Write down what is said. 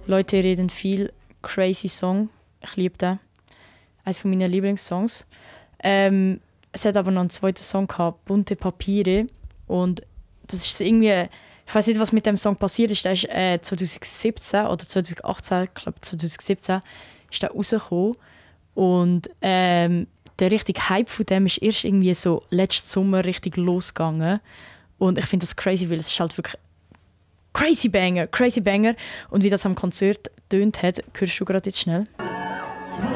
Leute reden viel. Crazy Song. Ich liebe den. Eines meiner Lieblingssongs. Es hat aber noch einen zweiten Song gehabt, Bunte Papiere. Und das ist irgendwie, ich weiß nicht, was mit dem Song passiert ist. Der ist 2017 oder 2018, ich glaube 2017, ist der rausgekommen. Und der richtige Hype von dem ist erst irgendwie so letzten Sommer richtig losgegangen. Und ich finde das crazy, weil es ist halt wirklich crazy Banger. Und wie das am Konzert tönt hat, hörst du gerade jetzt schnell.